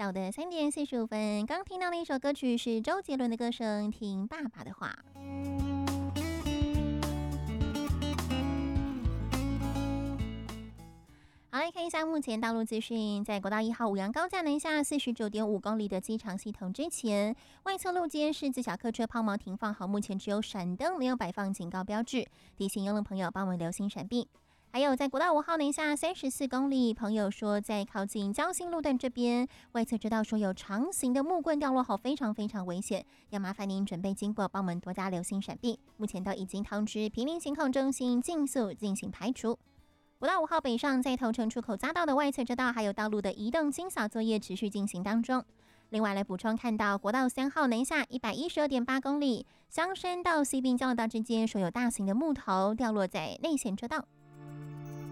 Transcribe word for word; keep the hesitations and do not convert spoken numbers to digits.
下午的三点四十五分，刚听到的一首歌曲是周杰伦的歌声《听爸爸的话》。好，来看一下目前道路资讯。在国道一号五杨高架南下四十九点五公里的机场系统之前，外侧路肩是自小客车抛锚停放好，目前只有闪灯，没有摆放警告标志，提醒邮轮朋友帮我们留心闪避。还有在国道五号南下三十四公里，朋友说在靠近交心路段这边外侧知道说有长形的木棍掉落后，非常非常危险，要麻烦您准备经过帮我们多加留心闪避。目前都已经通知毗邻情况中心尽速进行排除。国道五号北上在头城出口匝道的外侧车道还有道路的移动清扫作业持续进行当中。另外来补充，看到国道三号南下一百一十二点八公里，香山到西滨交流道之间说有大型的木头掉落在内线车道。